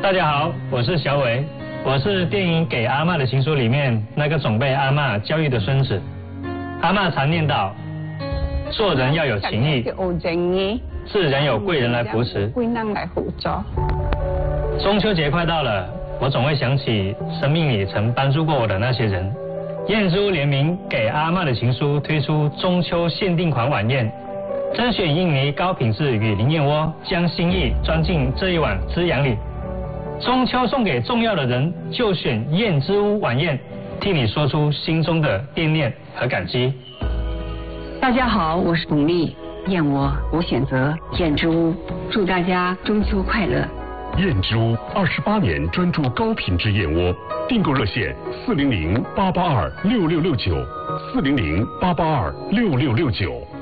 大家好，我是小伟，我是电影《给阿嬷的情书》里面那个总被阿嬷教育的孙子。阿嬷常念叨，做人要有情义，自然有贵人来扶持。中秋节快到了，我总会想起生命里曾帮助过我的那些人。燕之屋联名《给阿嬷的情书》推出中秋限定款晚宴，甄选印尼高品质与灵燕窝，将心意装进这一碗滋养里。中秋送给重要的人，就选燕之屋晚宴，替你说出心中的惦念和感激。 大家好，我是董丽，燕窝我选择燕之屋，祝大家中秋快乐。 燕之屋28年专注高品质燕窝，订购热线400-882-6669，400-882-6669。